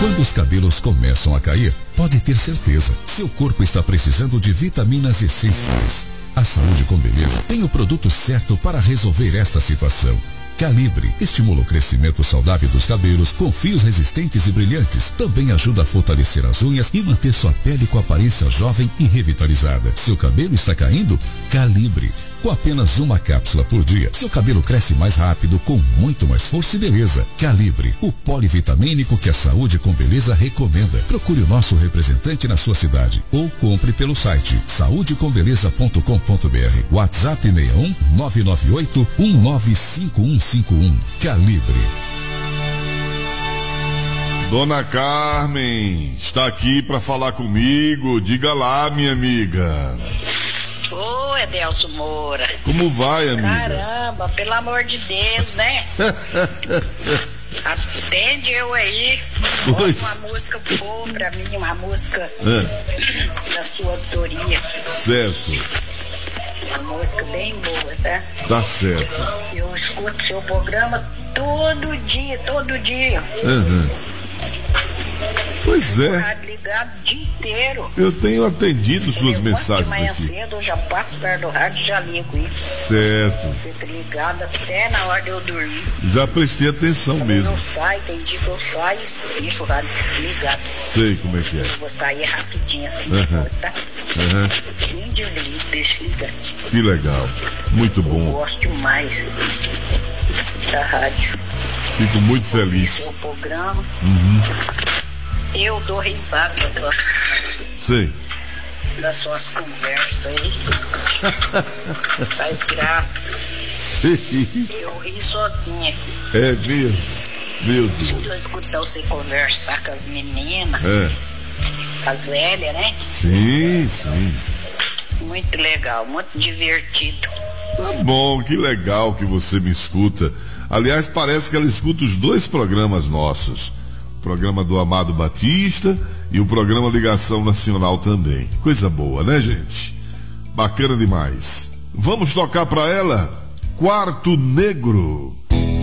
Quando os cabelos começam a cair, pode ter certeza, seu corpo está precisando de vitaminas essenciais. A Saúde com Beleza tem o produto certo para resolver esta situação. Calibre estimula o crescimento saudável dos cabelos com fios resistentes e brilhantes. Também ajuda a fortalecer as unhas e manter sua pele com aparência jovem e revitalizada. Seu cabelo está caindo? Calibre. Com apenas uma cápsula por dia, seu cabelo cresce mais rápido, com muito mais força e beleza. Calibre, o polivitamínico que a Saúde com Beleza recomenda. Procure o nosso representante na sua cidade ou compre pelo site saudecombeleza.com.br. WhatsApp 61 998 195151. Calibre. Dona Carmen está aqui para falar comigo. Diga lá, minha amiga. Ô, Edelso Moura. Como vai, amiga? Caramba, pelo amor de Deus, né? Atende eu aí. Bota uma música boa pra mim, uma música da sua autoria. Certo. Uma música bem boa, tá? Tá certo. Eu escuto seu programa todo dia. Pois é. Rádio ligado o dia inteiro. Eu tenho atendido suas mensagens de manhã aqui. cedo eu já passo perto do rádio e já ligo isso. Certo. Fico ligado até na hora de eu dormir. Já prestei atenção mesmo. Eu saio, tem dia que eu saio e deixo o rádio ligado. Sei como é que é. Eu vou sair rapidinho assim, tá? Nem desligo, deixa ligado. Que legal. Muito bom. Eu gosto demais da rádio. Fico muito feliz. Seu programa. Eu dou risada das suas conversas aí. Faz graça. Eu ri sozinha. É mesmo? Meu Deus. Eu escutar você conversar com as meninas. A Zélia, né? Sim. Muito legal, muito divertido. Tá bom, que legal que você me escuta. Aliás, parece que ela escuta os dois programas nossos. O programa do Amado Batista e o programa Ligação Nacional também. Coisa boa, né, gente? Bacana demais. Vamos tocar pra ela Quarto Negro.